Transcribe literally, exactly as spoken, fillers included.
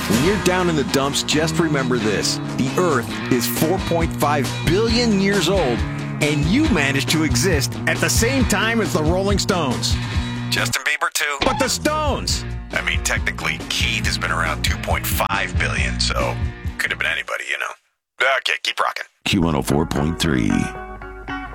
When you're down in the dumps, just remember this. The Earth is four point five billion years old, and you managed to exist at the same time as the Rolling Stones. Justin Bieber, too. But the Stones! I mean, technically, Keith has been around two point five billion, so could have been anybody, you know. Okay, keep rocking. Q one oh four point three.